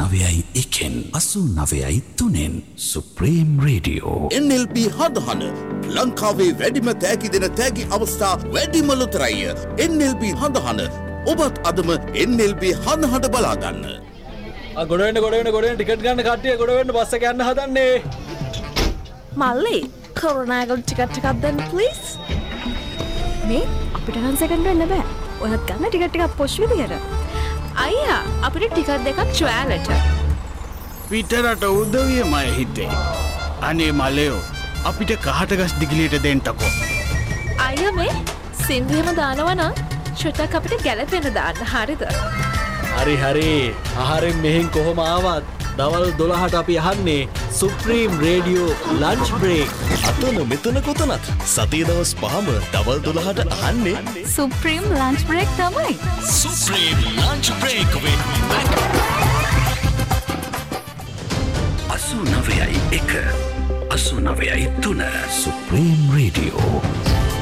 89.1 89.3 supreme radio. NLB හඳහන ලංකාවේ වැඩිම තෑගි දෙන තෑගි අවස්ථා වැඩිම ලොතරැය. NLB හඳහන ඔබත් අදම NLB හඳහට බලාගන්න. ගොඩවෙන්න ටිකට් ගන්න කට්ටිය ගොඩවෙන්න බස් එක යන්න හදන්නේ. මල්ලි කරුණාකර ටිකට් එකක් දෙන්න ප්ලීස්. මේ අපිට නම් සෙකන්ඩ් වෙන්න බෑ. ඔයත් ගන්න ටිකට් එකක් පොෂ් විදියට. අයියා අපිට ටිකට් දෙකක් ට්‍රයලට. පිටරට උදවියමයි හිතේ. අනේ මලයෝ අපිට කහටගස් දිගලියට දෙන්නකෝ. අයියා මේ සින්දුවෙම දානවා නම් චුට්ටක් අපිට ගැලපෙන්න දාන්න හරිද? හරි ආහාරෙන් මෙහෙන් කොහොම ආවත් දවල් 12ට අපි අහන්නේ සුප්‍රීම් රේඩියෝ ලන්ච් බ්‍රේක්. අතන මෙතන කොතනත් සතිය දවස් 5ම දවල් 12ට අහන්නේ සුප්‍රීම් ලන්ච් බ්‍රේක් තමයි. Supreme lunch break with 89.1 89.3 supreme radio.